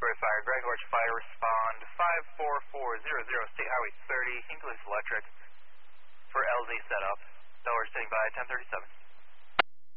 Square Fire, Greg Horch Fire, respond 54400, State Highway 30, Hinkley's Electric for LZ setup. Delaware standing by, 1037.